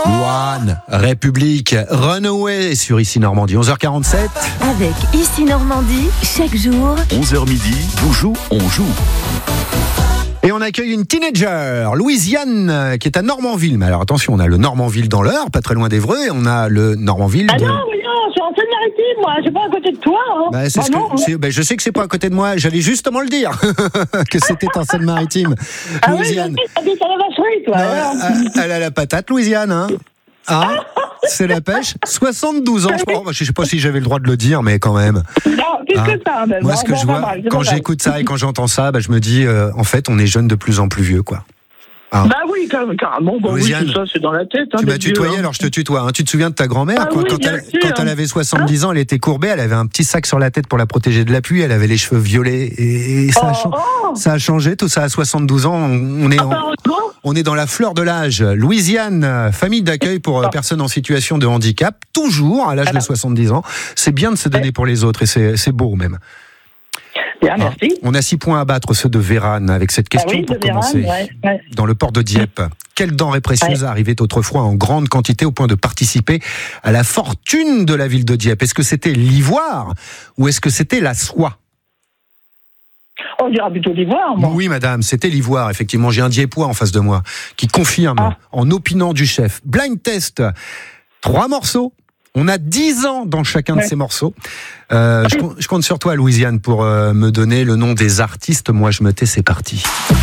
One République, Runaway sur Ici Normandie, 11h47. Avec Ici Normandie, chaque jour, 11h midi, Boujou, on joue. Et on accueille une teenager, Louisiane, qui est à Normanville. Mais alors attention, on a le Normanville dans l'Eure, pas très loin d'Évreux, et on a le Normanville Ah non, mais non, je suis en Seine-Maritime, moi, c'est pas à côté de toi. Hein. Je sais que c'est pas à côté de moi, j'allais justement le dire, que c'était en Seine-Maritime. Ah Louisiane. oui, t'habites à la vacherie, toi. Elle a la patate, Louisiane, hein. Ah, c'est la pêche. 72 ans, je crois. Je sais pas si j'avais le droit de le dire, mais quand même. Non, plus que ça. Mais Moi, ce que je vois, quand j'écoute ça et quand j'entends ça, je me dis, en fait, on est jeunes de plus en plus vieux, quoi. Ah. Bah oui, carrément. Bon, oui, tout ça, c'est dans la tête. Tu m'as tutoyé, alors je te tutoie. Hein. Tu te souviens de ta grand-mère quand elle avait 70 ans, elle était courbée, elle avait un petit sac sur la tête pour la protéger de la pluie, elle avait les cheveux violets. Et ça a changé, tout ça à 72 ans. On est dans la fleur de l'âge. Louisiane, famille d'accueil pour personnes en situation de handicap, toujours à l'âge de 70 ans. C'est bien de se donner pour les autres et c'est beau même. Bien, merci. On a 6 points à battre, ceux de Vérane, avec cette question pour commencer. Ouais. Dans le port de Dieppe, quelle denrée précieuse arrivait autrefois en grande quantité au point de participer à la fortune de la ville de Dieppe? Est-ce que c'était l'ivoire ou est-ce que c'était la soie? On dira plutôt l'ivoire, moi. Oui, madame, c'était l'ivoire, effectivement. J'ai un Diepois en face de moi qui confirme, en opinant du chef. Blind test, 3 morceaux. On a 10 ans dans chacun de ces morceaux. Je compte sur toi, Louisiane, pour me donner le nom des artistes. Moi, je me tais, c'est parti.